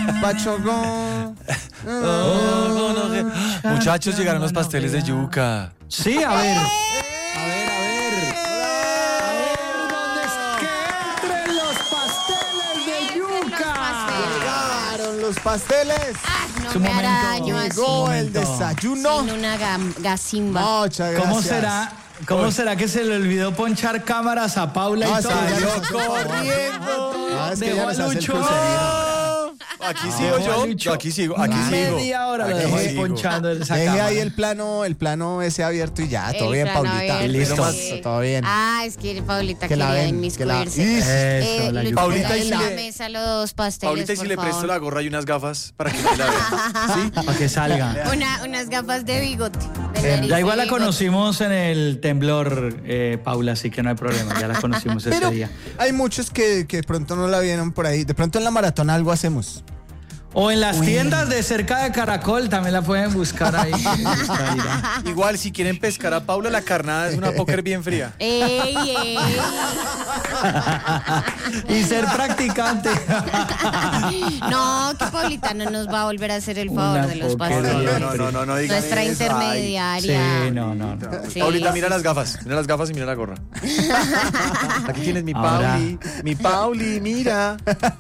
Pachogón. Muchachos, llegaron los pasteles de yuca. Sí, a ver. ¿Dónde entren los pasteles de yuca? Llegaron los pasteles. No Su me momento. hará yo así. Llegó el desayuno. Sin una gasimba. Muchas gracias. ¿Cómo será que se le olvidó ponchar cámaras a Paula y todo? Salió corriendo. Es que Dejó ya a nos hace el Lucho. crucerino. Aquí sigo yo. Aquí sigo. Media hora lo dejó ahí sigo. ponchando esa Deje cámara. ahí el plano ese abierto y ya, todo El bien, plano Paulita. abierto, Listo, sí. todo bien. Es que Paulita Que la quería ven, inmiscuirse. Eso, la Lucho, yuca. Paulita, en y la si le- mesa los pasteles, Paulita, y si por le presto favor. la gorra y unas gafas para que nadie la vea. ¿Sí? Para que salga. Unas gafas de bigote. de nariz Ya de igual la bigote. conocimos en el temblor, Paula, así que no hay problema. Ya la conocimos ese Pero día. hay muchos que de pronto no la vieron por ahí. De pronto en la maratón algo hacemos. O en las tiendas de cerca de Caracol también la pueden buscar ahí. Igual, si quieren pescar a Paula, la carnada es una póker bien fría. ¡Ey! Y ser practicante. No, que Paulita no nos va a volver a hacer el favor Una de los porquería. pasteles. No digan Nuestra eso. intermediaria. Sí, no. Sí. Paulita, mira las gafas y mira la gorra. Aquí tienes mi Ahora. Pauli, mira.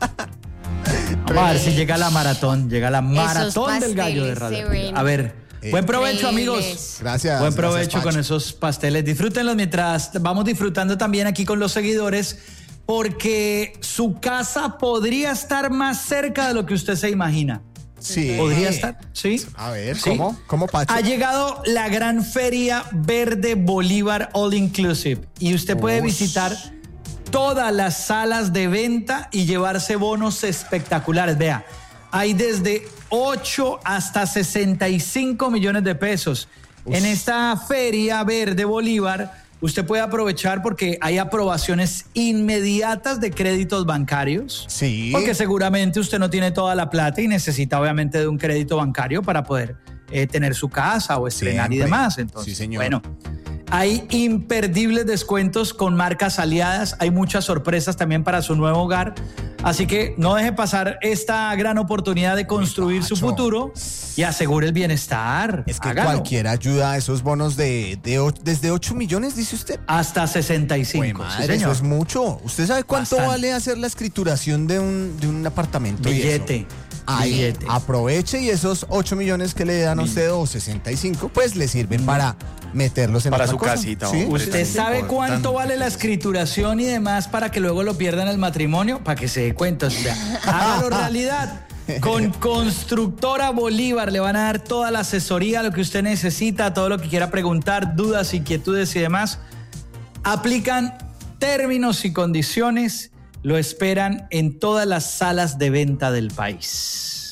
Vamos a ver si llega la maratón. Llega la Esos maratón del gallo de pasteles se radio. ven A ver, buen provecho, increíbles. amigos. Gracias. Buen provecho gracias, con Pacho. esos pasteles. Disfrútenlos mientras vamos disfrutando también aquí con los seguidores, porque su casa podría estar más cerca de lo que usted se imagina. Sí. ¿Podría estar? Sí. A ver, Sí. ¿Cómo, Pacho? Ha llegado la gran feria Verde Bolívar All Inclusive y usted puede visitar todas las salas de venta y llevarse bonos espectaculares. Vea, hay desde 8 hasta 65 millones de pesos. En esta feria Verde Bolívar usted puede aprovechar porque hay aprobaciones inmediatas de créditos bancarios. Sí. Porque seguramente usted no tiene toda la plata y necesita obviamente de un crédito bancario para poder tener su casa o estrenar y Siempre. demás. Entonces, Sí, señor. bueno, hay imperdibles descuentos con marcas aliadas, hay muchas sorpresas también para su nuevo hogar, así que no deje pasar esta gran oportunidad de construir su Pacho. futuro y asegure el bienestar. Es que Hágalo. cualquier ayuda a esos bonos desde 8 millones, dice usted. Hasta 65. Uy, sí, madre, señor. eso es mucho. ¿Usted sabe cuánto Bastante. vale hacer la escrituración de un apartamento? y eso? Billete. Ahí, Billete. aproveche y esos 8 millones que le dan a usted o 65, pues le sirven para meterlos en Para otra su cosa. casita, ¿Sí? hombre. ¿Usted sabe cuánto vale la escrituración y demás para que luego lo pierdan el matrimonio? Para que se dé cuenta. O sea, hágalo realidad. Con Constructora Bolívar le van a dar toda la asesoría, lo que usted necesita, todo lo que quiera preguntar, dudas, inquietudes y demás. Aplican términos y condiciones, lo esperan en todas las salas de venta del país.